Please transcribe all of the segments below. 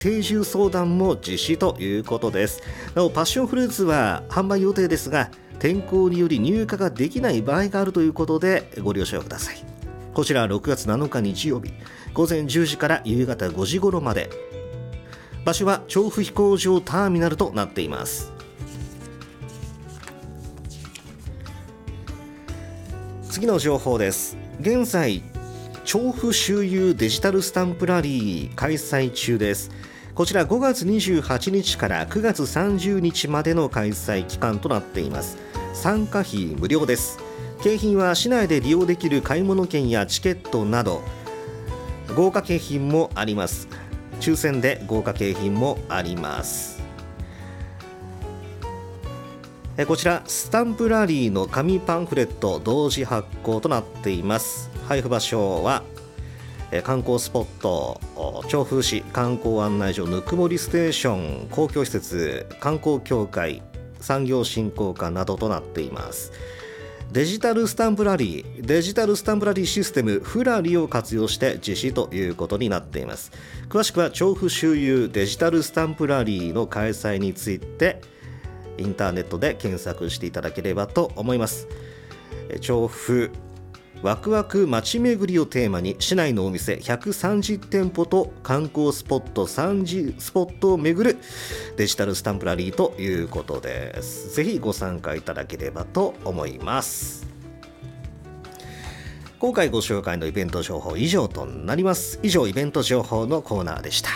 定住相談も実施ということです。なおパッションフルーツは販売予定ですが、天候により入荷ができない場合があるということでご了承ください。こちら6月7日日曜日午前10時から夕方5時頃まで。場所は調布飛行場ターミナルとなっています。次の情報です。現在調布周遊デジタルスタンプラリー開催中です。こちら5月28日から9月30日までの開催期間となっています。参加費無料です。景品は市内で利用できる買い物券やチケットなど豪華景品もあります。抽選で豪華景品もあります。こちらスタンプラリーの紙パンフレット同時発行となっています。配布場所は観光スポット、調布市観光案内所ぬくもりステーション、公共施設、観光協会、産業振興課などとなっています。デジタルスタンプラリーシステムフラリを活用して実施ということになっています。詳しくは調布周遊デジタルスタンプラリーの開催についてインターネットで検索していただければと思います。調布ワクワク街巡りをテーマに市内のお店130店舗と観光スポット30スポットを巡るデジタルスタンプラリーということです。ぜひご参加いただければと思います。今回ご紹介のイベント情報以上となります。以上イベント情報のコーナーでした。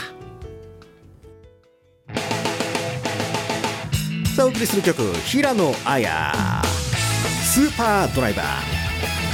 さあお送りする曲、平野綾スーパードライバー。